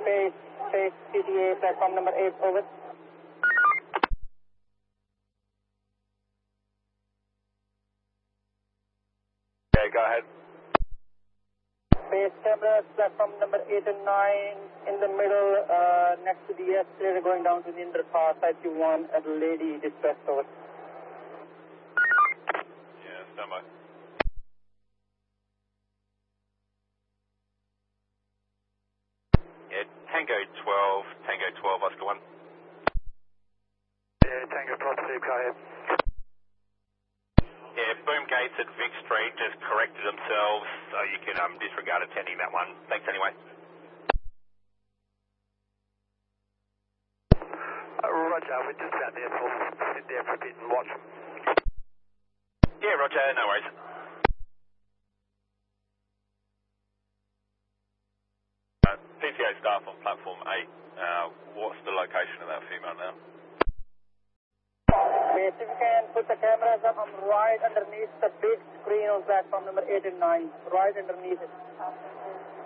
Space, CTA, platform number 8, over. Yeah, go ahead. Space cameras, platform number 8 and 9, in the middle, next to the escalator going down to the underpass, IQ1 at Lady Distress, over. Yeah, stand by. Yeah, Tango 12, Oscar 1. Yeah, Tango 12, Steve, go ahead. Yeah, boom gates at Vic Street just corrected themselves, so you can disregard attending that one. Thanks anyway. Roger, we're just out there, so we'll sit there for a bit and watch. Yeah, Roger, no worries. PCA staff on platform 8, what's the location of that female now? If you can put the cameras up right underneath the big screen on platform number 8 and 9, right underneath it.